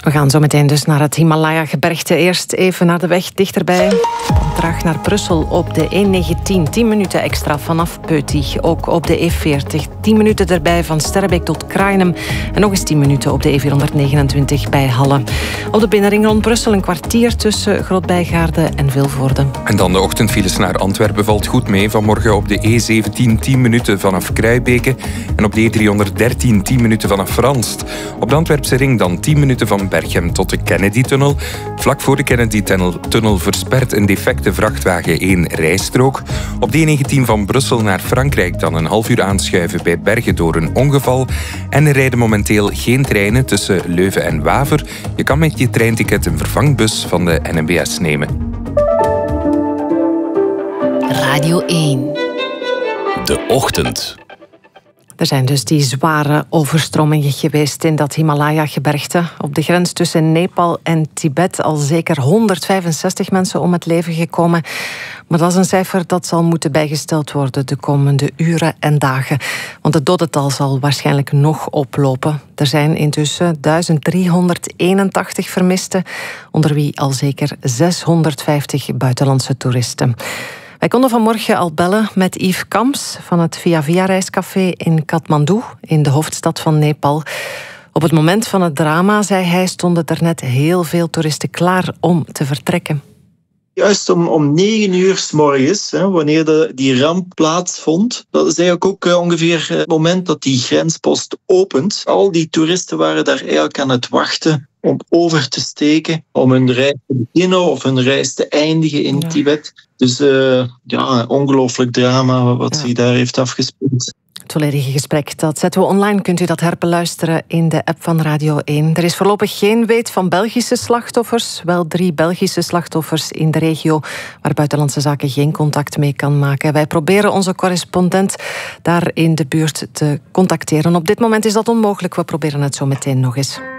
We gaan zo meteen dus naar het Himalaya-gebergte. Eerst even naar de weg dichterbij. Terug naar Brussel op de E19. 10 minuten extra vanaf Peutig. Ook op de E40. 10 minuten erbij van Sterrebeek tot Krainem. En nog eens 10 minuten op de E429 bij Halle. Op de binnenring rond Brussel een kwartier tussen Grootbijgaarde en Vilvoorde. En dan de ochtendfiles naar Antwerpen valt goed mee. Vanmorgen op de E17 10 minuten vanaf Kruibeke. En op de E313 10 minuten vanaf Franst. Op de Antwerpse ring dan 10 minuten van Berchem tot de Kennedy-tunnel. Vlak voor de Kennedy-tunnel verspert een defecte vrachtwagen 1 rijstrook. Op de E19 van Brussel naar Frankrijk dan een half uur aanschuiven bij Bergen door een ongeval. En er rijden momenteel geen treinen tussen Leuven en Waver. Je kan met je treinticket een vervangbus van de NMBS nemen. Radio 1. De ochtend. Er zijn dus die zware overstromingen geweest in dat Himalaya-gebergte. Op de grens tussen Nepal en Tibet al zeker 165 mensen om het leven gekomen. Maar dat is een cijfer dat zal moeten bijgesteld worden de komende uren en dagen. Want het dodental zal waarschijnlijk nog oplopen. Er zijn intussen 1381 vermisten, onder wie al zeker 650 buitenlandse toeristen. Wij konden vanmorgen al bellen met Yves Kamps van het Via Via reiscafé in Kathmandu, in de hoofdstad van Nepal. Op het moment van het drama, zei hij, stonden er net heel veel toeristen klaar om te vertrekken. Juist om 9 uur 's morgens, wanneer die ramp plaatsvond, dat is eigenlijk ook ongeveer het moment dat die grenspost opent. Al die toeristen waren daar eigenlijk aan het wachten om over te steken, om hun reis te beginnen of hun reis te eindigen in Tibet. Dus een ongelooflijk drama wat zich daar heeft afgespeeld. Het volledige gesprek, dat zetten we online. Kunt u dat herbeluisteren in de app van Radio 1. Er is voorlopig geen weet van Belgische slachtoffers. Wel 3 Belgische slachtoffers in de regio waar Buitenlandse Zaken geen contact mee kan maken. Wij proberen onze correspondent daar in de buurt te contacteren. Op dit moment is dat onmogelijk. We proberen het zo meteen nog eens.